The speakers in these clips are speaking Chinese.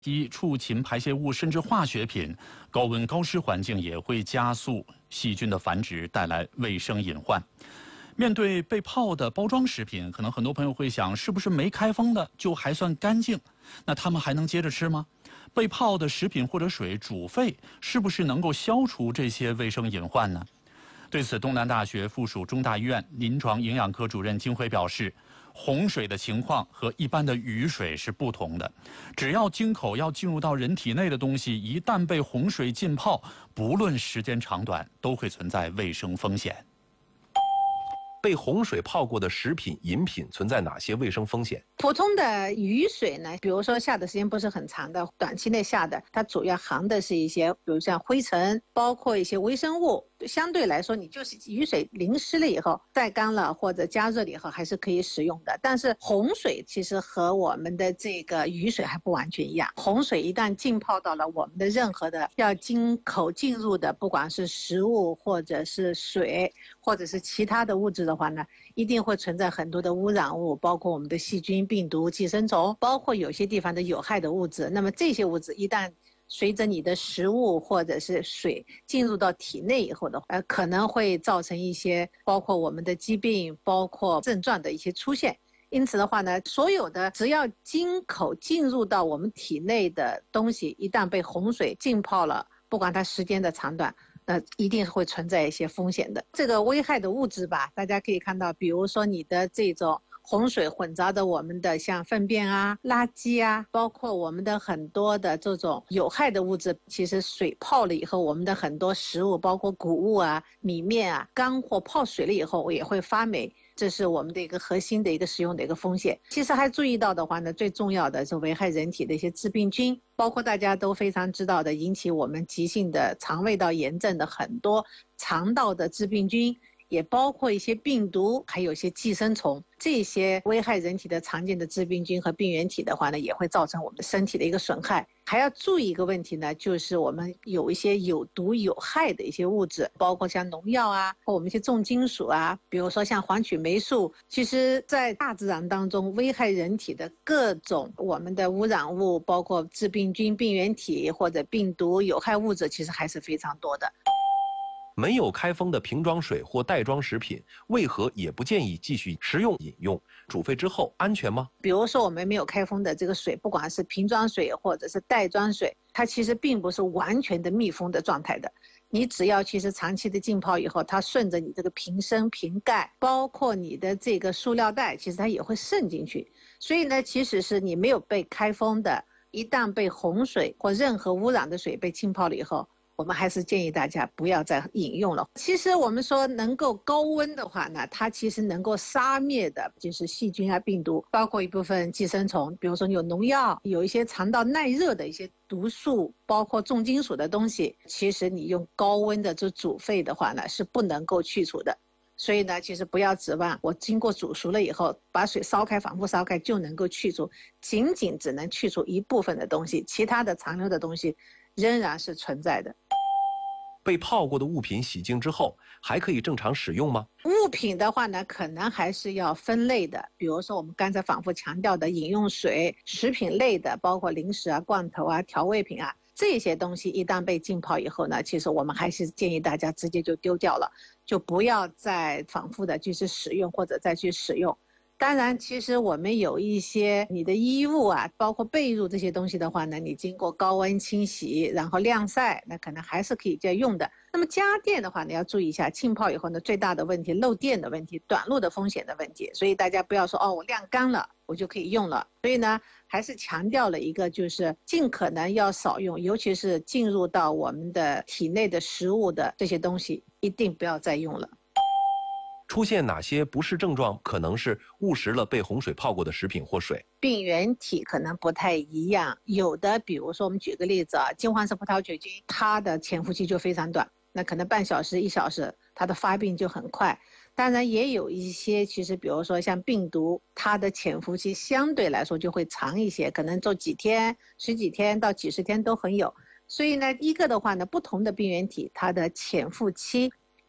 及畜禽排泄物甚至化学品，高温高湿环境也会加速细菌的繁殖，带来卫生隐患。面对被泡的包装食品，可能很多朋友会想，是不是没开封的就还算干净？那他们还能接着吃吗？被泡的食品或者水煮沸，是不是能够消除这些卫生隐患呢？对此，东南大学附属中大医院临床营养科主任金辉表示，洪水的情况和一般的雨水是不同的，只要经口要进入到人体内的东西，一旦被洪水浸泡，不论时间长短，都会存在卫生风险。 被洪水泡过的食品、饮品存在哪些卫生风险？ 普通的雨水呢，比如说下的时间不是很长的，短期内下的，它主要含的是一些，比如像灰尘，包括一些微生物。相对来说，你就是雨水淋湿了以后，晒干了或者加热了以后，还是可以使用的。但是洪水其实和我们的这个雨水还不完全一样。洪水一旦浸泡到了我们的任何的要经口进入的，不管是食物或者是水，或者是其他的物质的话呢，一定会存在很多的污染物，包括我们的细菌、病毒、寄生虫，包括有些地方的有害的物质。那么这些物质一旦随着你的食物或者是水进入到体内以后的话，可能会造成一些包括我们的疾病，包括症状的一些出现。因此的话呢，所有的只要经口进入到我们体内的东西，一旦被洪水浸泡了，不管它时间的长短，一定会存在一些风险的。这个危害的物质吧，大家可以看到，比如说你的这种洪水混杂的我们的像粪便啊、垃圾啊，包括我们的很多的这种有害的物质，其实水泡了以后，我们的很多食物，包括谷物啊、米面啊，干货泡水了以后也会发霉。这是我们的一个核心的一个使用的一个风险。其实还注意到的话呢，最重要的是危害人体的一些致病菌，包括大家都非常知道的引起我们急性的肠胃道炎症的很多肠道的致病菌，也包括一些病毒，还有一些寄生虫。这些危害人体的常见的致病菌和病原体的话呢，也会造成我们的身体的一个损害。还要注意一个问题呢，就是我们有一些有毒有害的一些物质，包括像农药啊，或我们一些重金属啊，比如说像黄曲霉素。其实在大自然当中危害人体的各种我们的污染物，包括致病菌、病原体或者病毒有害物质，其实还是非常多的。 没有开封的瓶装水或袋装食品，为何也不建议继续食用饮用？煮沸之后安全吗？ 比如说我们没有开封的这个水，不管是瓶装水或者是袋装水，它其实并不是完全的密封的状态的。你只要其实长期的浸泡以后，它顺着你这个瓶身、瓶盖，包括你的这个塑料袋，其实它也会渗进去。所以呢，其实是你没有被开封的，一旦被洪水或任何污染的水被浸泡了以后，我们还是建议大家不要再饮用了。其实我们说能够高温的话呢，它其实能够杀灭的就是细菌啊、病毒，包括一部分寄生虫，比如说有农药，有一些肠道耐热的一些毒素，包括重金属的东西，其实你用高温的煮沸的话呢，是不能够去除的。所以呢，其实不要指望我经过煮熟了以后，把水烧开、反复烧开就能够去除，仅只能去除一部分的东西，其他的残留的东西仍然是存在的。 被泡过的物品洗净之后，还可以正常使用吗？ 物品的话呢，可能还是要分类的。比如说我们刚才反复强调的饮用水、食品类的，包括零食啊、罐头啊、调味品啊，这些东西一旦被浸泡以后呢，其实我们还是建议大家直接就丢掉了，就不要再反复的去使用或者再去使用。当然，其实我们有一些你的衣物啊，包括被褥这些东西的话呢，你经过高温清洗，然后晾晒，那可能还是可以再用的。那么家电的话呢，要注意一下浸泡以后呢，最大的问题漏电的问题、短路的风险的问题。所以大家不要说我晾干了我就可以用了。所以呢，还是强调了一个，就是尽可能要少用，尤其是进入到我们的体内的食物的这些东西，一定不要再用了。 出现哪些不适症状可能是误食了被洪水泡过的食品或水？ 病原体可能不太一样，有的比如说我们举个例子啊，金黄色葡萄球菌，它的潜伏期就非常短，那可能半小时、1小时，它的发病就很快。当然也有一些，其实比如说像病毒，它的潜伏期相对来说就会长一些，可能做几天、10几天到几十天都很有。所以呢，一个的话呢，不同的病原体它的潜伏期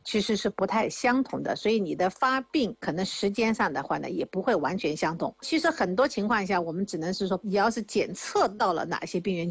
其实是不太相同的，所以你的发病可能时间上的话呢，也不会完全相同。其实很多情况下，我们只能是说，你要是检测到了哪些病原